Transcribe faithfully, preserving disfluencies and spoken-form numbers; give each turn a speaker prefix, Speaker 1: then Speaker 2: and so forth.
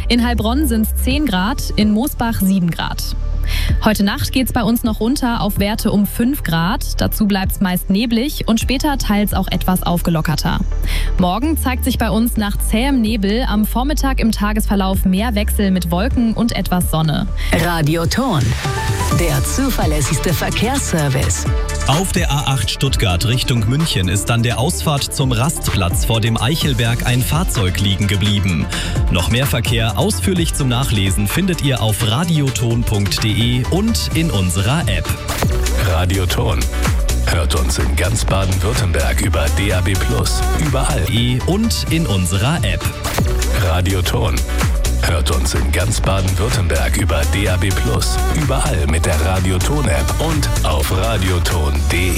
Speaker 1: In Heilbronn sind es zehn Grad, in Moosbach sieben Grad. Heute Nacht geht es bei uns noch runter auf Werte um fünf Grad. Dazu bleibt es meist neblig und später teils auch etwas aufgelockerter. Morgen zeigt sich bei uns nach zähem Nebel am Vormittag im Tagesverlauf mehr Wechsel mit Wolken und etwas Sonne.
Speaker 2: Radioton, der zuverlässigste Verkehrsservice.
Speaker 3: Auf der A acht Stuttgart Richtung München ist an der Ausfahrt zum Rastplatz vor dem Eichelberg ein Fahrzeug liegen geblieben. Noch mehr Verkehr ausführlich zum Nachlesen findet ihr auf radioton punkt de und in unserer App.
Speaker 4: Radioton. Hört uns in ganz Baden-Württemberg über D A B plus, überall.
Speaker 3: Und in unserer App.
Speaker 4: Radioton. Hört uns in ganz Baden-Württemberg über D A B plus, überall mit der Radioton-App und auf radioton punkt de.